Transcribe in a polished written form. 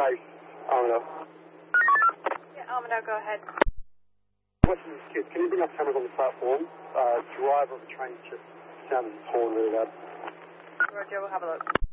base, Armadale. Yeah, Armadale, go ahead. Question is, kid, can you bring up cameras on the platform? Driver of the train just sounded horn really loud. Roger, we'll have a look.